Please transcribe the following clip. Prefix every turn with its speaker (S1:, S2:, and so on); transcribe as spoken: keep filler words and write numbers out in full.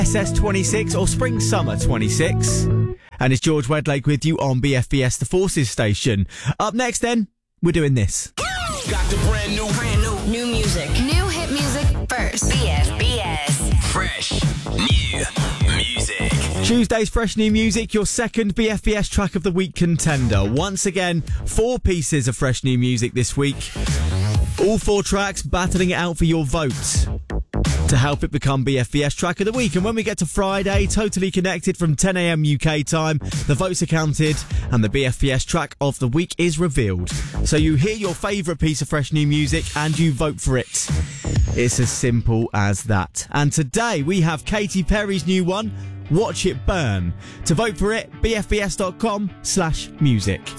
S1: S S twenty-six or Spring Summer twenty-six. And it's George Wedlake with you on B F B S The Forces station. Up next then, we're doing this.
S2: Got the brand new, brand new,
S3: New music. New hit music first. B F B S.
S2: fresh new music.
S1: Tuesday's Fresh New Music, your second B F B S Track of the Week contender. Once again, four pieces of fresh new music this week. All four tracks battling it out for your vote to help it become B F B S Track of the Week. And when we get to Friday, Totally Connected from ten a.m. U K time, the votes are counted and the B F B S Track of the Week is revealed. So you hear your favourite piece of fresh new music and you vote for it. It's as simple as that. And today we have Katy Perry's new one, Watch It Burn. To vote for it, b f b s dot com slash music.